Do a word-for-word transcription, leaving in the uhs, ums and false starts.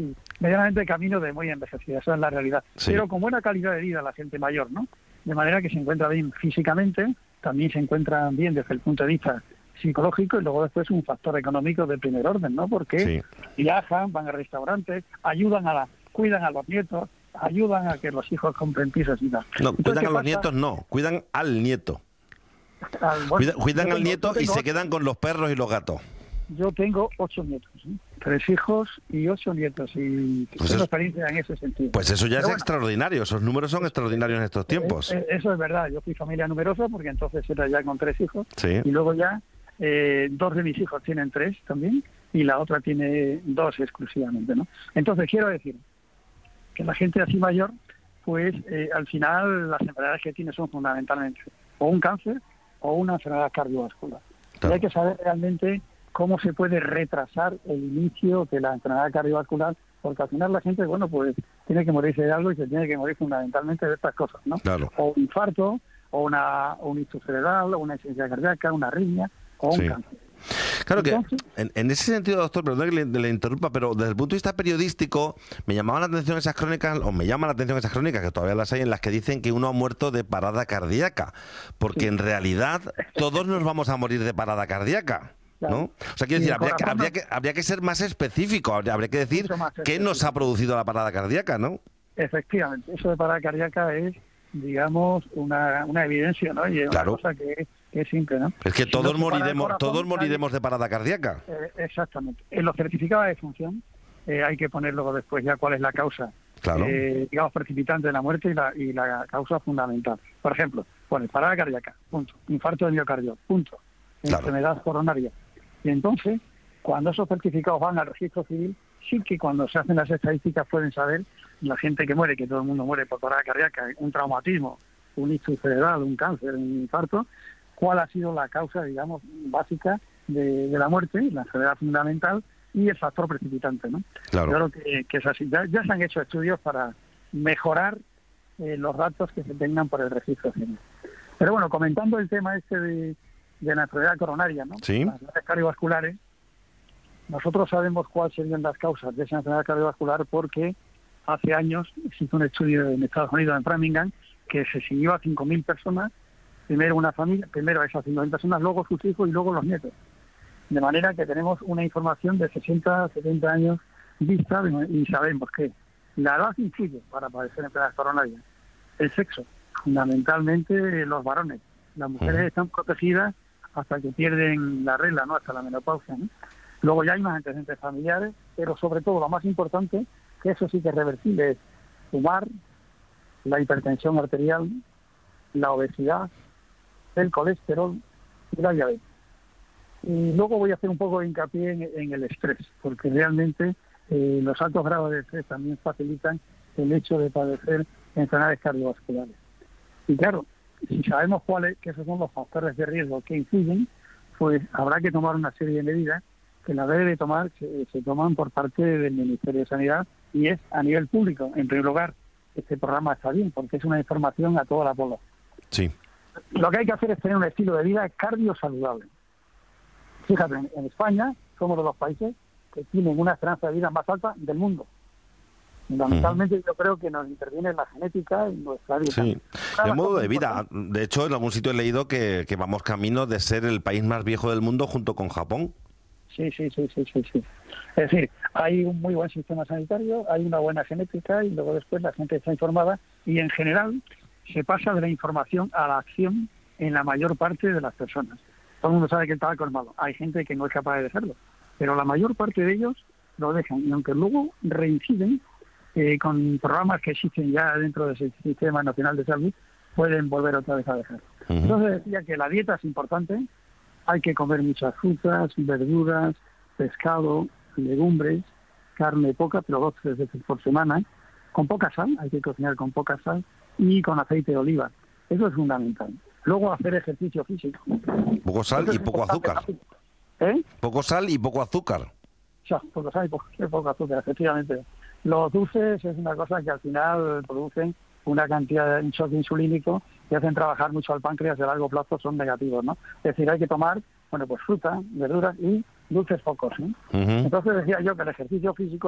sí, medianamente camino de muy envejecida, esa es la realidad. Sí. Pero con buena calidad de vida la gente mayor, ¿no? De manera que se encuentra bien físicamente, también se encuentra bien desde el punto de vista psicológico y luego después un factor económico de primer orden, ¿no? Porque sí. viajan, van a restaurantes, ayudan a la, cuidan a los nietos, ayudan a que los hijos compren pisos y tal. No, Entonces, cuidan a los pasa? nietos no, cuidan al nieto. Al, bueno, Cuida, cuidan tengo, al nieto y tengo, se quedan con los perros y los gatos. Yo tengo ocho nietos, ¿sí? Tres hijos y ocho nietos, y pues tengo es, experiencia en ese sentido. Pues eso ya Pero es bueno, extraordinario, esos números son extraordinarios en estos tiempos. Eh, eso es verdad, yo fui familia numerosa porque entonces era ya con tres hijos, sí. y luego ya eh, dos de mis hijos tienen tres también, y la otra tiene dos exclusivamente, ¿no? Entonces quiero decir que la gente así mayor, pues eh, al final las enfermedades que tiene son fundamentalmente o un cáncer o una enfermedad cardiovascular. Claro. Y hay que saber realmente cómo se puede retrasar el inicio de la enfermedad cardiovascular, porque al final la gente, bueno, pues tiene que morirse de algo y se tiene que morir fundamentalmente de estas cosas, ¿no? Claro. O un infarto, o una o un ictus cerebral, o una insuficiencia cardíaca, una arritmia, o sí. un cáncer. Claro que, Entonces, en, en ese sentido, doctor, perdón que le, le interrumpa, pero desde el punto de vista periodístico, me llamaban la atención esas crónicas, o me llaman la atención esas crónicas, que todavía las hay, en las que dicen que uno ha muerto de parada cardíaca, porque sí. en realidad todos nos vamos a morir de parada cardíaca, ¿no? O sea, quiero decir, habría que, habría, que, habría que ser más específico, habría, habría que decir qué nos ha producido la parada cardíaca, ¿no? Efectivamente, eso de parada cardíaca es, digamos, una, una evidencia, ¿no? Y es claro. una cosa que, que es simple, ¿no? Es que si todos no moriremos, corazón, todos moriremos de parada cardíaca. Eh, exactamente. En los certificados de defunción eh, hay que poner luego después ya cuál es la causa, claro. eh, digamos, precipitante de la muerte y la, y la causa fundamental. Por ejemplo, pones parada cardíaca, punto. Infarto de miocardio, punto. Claro. Enfermedad coronaria. Y entonces, cuando esos certificados van al registro civil, sí que cuando se hacen las estadísticas pueden saber la gente que muere, que todo el mundo muere por parada cardíaca, un traumatismo, un ictus cerebral, un cáncer, un infarto, cuál ha sido la causa, digamos, básica de, de la muerte, la enfermedad fundamental y el factor precipitante, ¿no? Claro. Claro que, que es así. Ya, ya se han hecho estudios para mejorar eh, los datos que se tengan por el registro civil. Pero bueno, comentando el tema este de, de la enfermedad coronaria, ¿no? Sí. Las enfermedades cardiovasculares, nosotros sabemos cuáles serían las causas de esa enfermedad cardiovascular porque hace años existe un estudio en Estados Unidos, en Framingham, que se siguió a cinco mil personas, primero una familia, primero a esas cinco mil personas, luego sus hijos y luego los nietos. De manera que tenemos una información de sesenta, setenta años vista y sabemos que la edad incide para padecer enfermedades coronarias, el sexo, fundamentalmente los varones. Las mujeres uh-huh. están protegidas hasta que pierden la regla, ¿no? Hasta la menopausia, ¿no? Luego ya hay más antecedentes familiares, pero sobre todo lo más importante, que eso sí que es reversible, es fumar, la hipertensión arterial, la obesidad, el colesterol y la diabetes. Y luego voy a hacer un poco de hincapié en, en el estrés, porque realmente eh, los altos grados de estrés también facilitan el hecho de padecer enfermedades cardiovasculares. Y claro, si sabemos cuáles, que esos son los factores de riesgo que inciden, pues habrá que tomar una serie de medidas que las debe de tomar, se, se toman por parte del Ministerio de Sanidad y es a nivel público. En primer lugar, este programa está bien porque es una información a toda la población. Sí. Lo que hay que hacer es tener un estilo de vida cardiosaludable. Fíjate, en, en España somos de los países que tienen una esperanza de vida más alta del mundo. Fundamentalmente uh-huh. yo creo que nos interviene la genética y nuestra vida. Sí, el modo de vida. De hecho, en algún sitio he leído que, que vamos camino de ser el país más viejo del mundo junto con Japón. Sí, sí, sí, sí, sí, sí. Es decir, hay un muy buen sistema sanitario, hay una buena genética y luego después la gente está informada y en general se pasa de la información a la acción en la mayor parte de las personas. Todo el mundo sabe que el tabaco es malo. Hay gente que no es capaz de dejarlo, pero la mayor parte de ellos lo dejan y aunque luego reinciden eh, con programas que existen ya dentro del Sistema Nacional de Salud, pueden volver otra vez a dejarlo. Uh-huh. Entonces decía que la dieta es importante. Hay que comer muchas frutas, verduras, pescado, legumbres, carne poca, pero dos tres veces por semana, con poca sal, hay que cocinar con poca sal, y con aceite de oliva. Eso es fundamental. Luego hacer ejercicio físico. Poco sal y poco azúcar. ¿Eh? Poco sal y poco azúcar. O sea, poco sal y poco, poco azúcar, efectivamente. Los dulces es una cosa que al final producen una cantidad de choque insulínico que hacen trabajar mucho al páncreas y a largo plazo son negativos, ¿no? Es decir, hay que tomar, bueno, pues fruta, verduras y dulces pocos, ¿no? Uh-huh. Entonces decía yo que el ejercicio físico